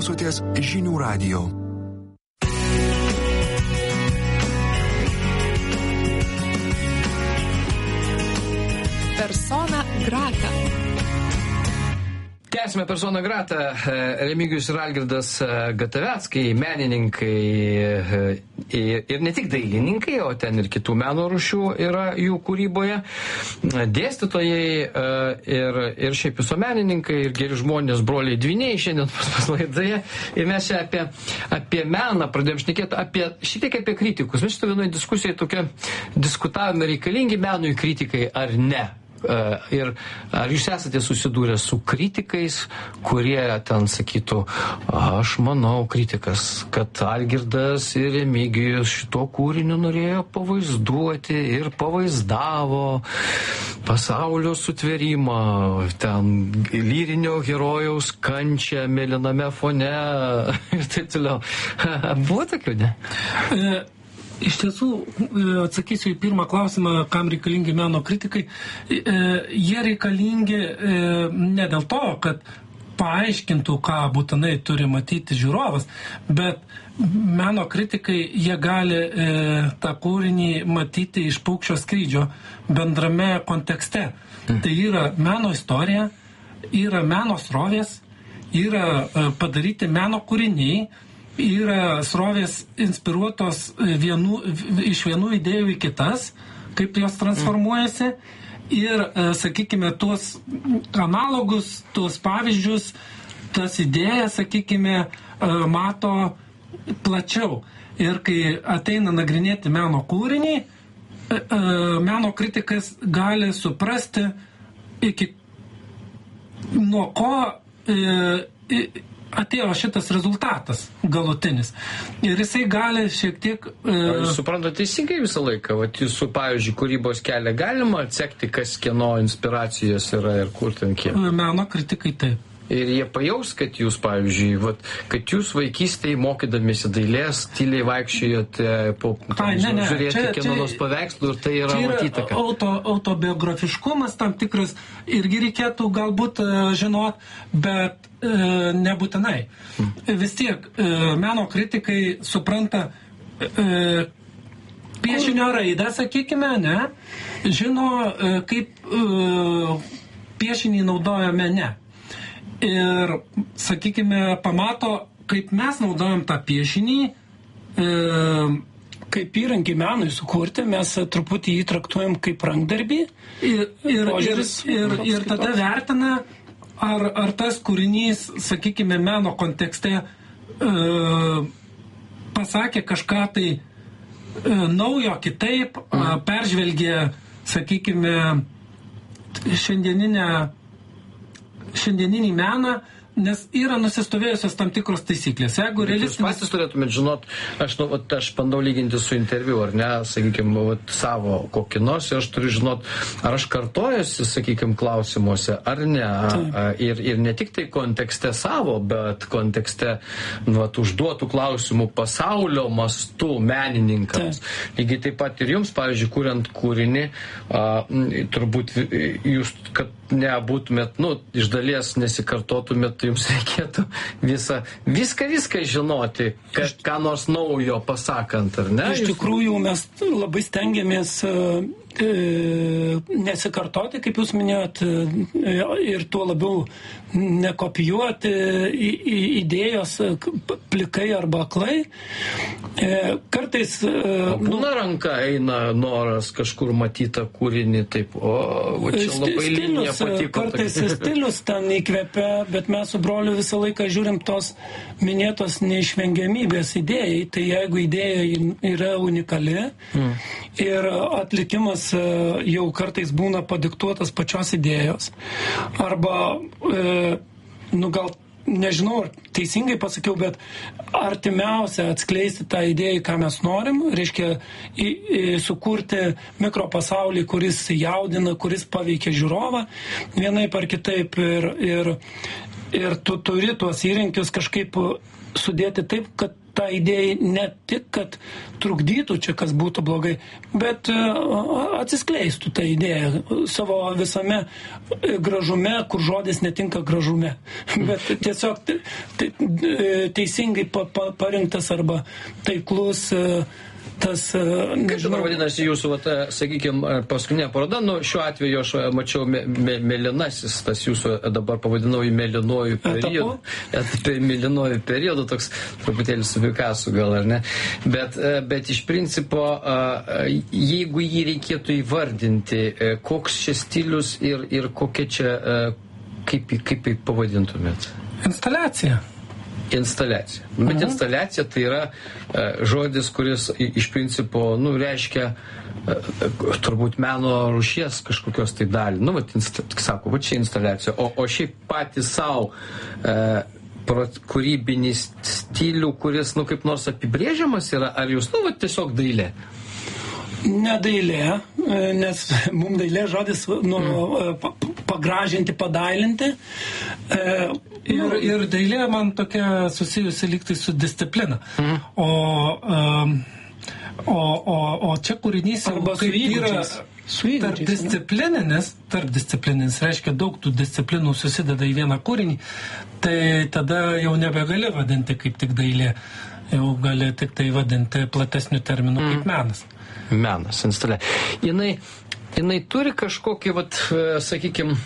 klausotės Žinių radijo. Persona grata. Tęsime Persona grata. Remigijus ir Algirdas Gataveckai, menininkai ir ne tik dailininkai, o ten ir kitų meno rūšių yra jų kūryboje, dėstytojai ir šiaip visuomenininkai ir geri žmonės, broliai dvyniai šiandien pas laidoje. Ir mes čia apie meną pradėjom šnekėti, šitiek apie kritikus. Mes šitą vienoje diskusijoje tokia diskutavome, reikalingi menui kritikai ar ne. Ir ar jūs esate susidūrę su kritikais, kurie ten sakytų, aš manau kritikas, kad Algirdas ir Remigijus šito kūrinio norėjo pavaizduoti ir pavaizdavo pasaulio sutvėrimą, ten lyrinio herojaus kančią mėlyname fone ir taip toliau. Buvo tokių, ne? Iš tiesų, atsakysiu į pirmą klausimą, kam reikalingi meno kritikai. Jie reikalingi ne dėl to, kad paaiškintų, ką būtinai turi matyti žiūrovas, bet meno kritikai, jie gali tą kūrinį matyti iš paukščio skrydžio bendrame kontekste. Tai yra meno istorija, yra meno srovės, yra padaryti meno kūriniai, yra srovės inspiruotos iš vienų idėjų į kitas, kaip jos transformuojasi ir, sakykime, tuos analogus, tuos pavyzdžius, tas idėjas, sakykime, mato plačiau. Ir kai ateina nagrinėti meno kūrinį, meno kritikas gali suprasti, nuo ko atėjo šitas rezultatas galutinis. Ir jisai gali šiek tiek... Jūs suprantate teisingai visą laiką? Vat jūsų, pavyzdžiui, kūrybos kelią galima atsekti, kas kieno inspiracijos yra ir kur ten kiek? Meno kritikai taip. Ir jie pajaus, kad jūs, pavyzdžiui, kad jūs vaikystėje mokydamiesi dailės, tyliai vaikščiojote žiūrėti kieno nors paveikslų ir tai yra matyta. Čia yra autobiografiškumas tam tikras, irgi reikėtų galbūt žinot, bet nebūtinai. Vis tiek meno kritikai supranta piešinio raidą, sakykime, ne? Žino, kaip piešinį naudoja mene. Ir, sakykime, pamato, kaip mes naudojam tą piešinį, kaip įrankį menui sukurti, mes truputį jį traktuojam kaip rankdarbį. Ir tada vertina, ar tas kūrinys, sakykime, meno kontekste pasakė kažką tai naujo kitaip, peržvelgė, sakykime, šiandieninį meną, nes yra nusistovėjusios tam tikros taisyklės. Jeigu jūs patys turėtumėt žinot, aš bandau lyginti su interviu, ar ne, sakykime, savo kokį nors, aš turiu žinot, ar aš kartojuosi, sakykime, klausimuose, ar ne. Ir ne tik tai kontekste savo, bet kontekste užduotų klausimų pasaulio mastu menininkams. Lygiai taip pat ir jums, pavyzdžiui, kuriant kūrinį, turbūt jūs, kad nebūtumėt, iš dalies nesikartotumėt, jums reikėtų viską žinoti, ką nors naujo pasakant, ar ne? Iš tikrųjų, mes labai stengiamės nesikartoti, kaip jūs minėjot, ir tuo labiau nekopijuoti idėjos plikai arba aklai. Kartais... Būna ranka eina noras kažkur matytą kūrinį, taip, čia labai linija patiko. Kartais stilius ten įkvepia, bet mes su broliu visą laiką žiūrim tos minėtos neišvengiamybės idėjai. Tai jeigu idėja yra unikali ir atlikimas jau kartais būna padiktuotas pačios idėjos. Arba, gal nežinau, ar teisingai pasakiau, bet artimiausia atskleisti tą idėją, ką mes norim, reiškia sukurti mikropasaulį, kuris jaudina, kuris paveikia žiūrovą vienaip ar kitaip ir tu turi tuos įrankius kažkaip sudėti taip, kad ta idėja ne tik, kad trukdytų čia, kas būtų blogai, bet atsiskleistų ta idėja savo visame gražume, kur žodis netinka gražume. Bet tiesiog teisingai parinktas arba taiklus tas, nežinau. Kaip dabar vadinasi jūsų, sakykime, paskutinė paroda, šiuo atveju aš mačiau mėlynasis, tas jūsų dabar pavadinau į mėlynojų periodą. Tai mėlynojų periodą, toks truputėlį su Pikasu gal, ar ne? Bet iš principo, jeigu jį reikėtų įvardinti, koks čia stilius ir kokia čia, kaip pavadintumėt? Instaliacija. Bet instaliacija tai yra žodis, kuris iš principo, reiškia turbūt meno rūšies kažkokios tai dalį. Sako, čia instaliacija. O šiaip patys savo kūrybinį stilių, kuris, kaip nors apibrėžiamas yra, ar jūs, tiesiog dailė? Ne dailė, nes mums dailė žodis pagražinti, padailinti. Ir dailė man tokia susijusi lygtai su disciplina. O čia kūrinys kaip yra tarpdisciplininis, reiškia daug tų disciplinų susideda į vieną kūrinį, tai tada jau nebegali vadinti kaip tik dailė, jau gali tik tai vadinti platesnių terminų kaip menas. Menas, instaliacija. Jinai turi kažkokį, sakykime,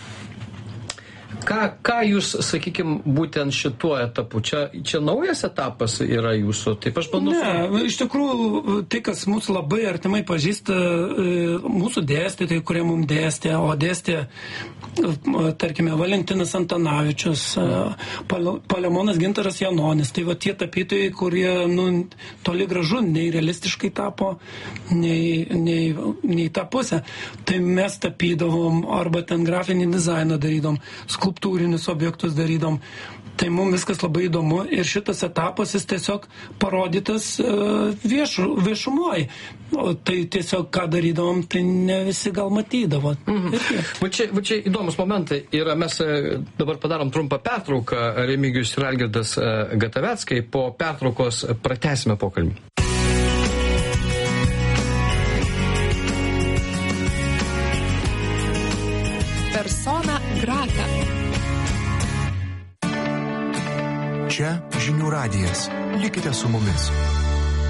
ką jūs, sakykime, būtent šituo etapu? Čia naujas etapas yra jūsų? Taip aš bandau. Ne, iš tikrųjų, tai, kas mūsų labai artimai pažįsta, mūsų dėstytojai, kurie mums dėstė, o dėstė, tarkime, Valentinas Antanavičius, Palemonas Gintaras Janonis, tai tie tapytojai, kurie toli gražu nei realistiškai tapo, nei tą pusę. Tai mes tapydavom arba ten grafinį dizainą darydom, skulptūrinius objektus darydom. Tai mums viskas labai įdomu ir šitas etapas jis tiesiog parodytas viešumoj. O tai tiesiog ką darydavom, tai ne visi gal matydavo. Va čia įdomus momentai ir mes dabar padarom trumpą pertrauką, Remigijus ir Algirdas Gataveckai, po pertraukos pratęsime pokalbį. Persona grata. Čia Žinių radijas. Likite su mumis.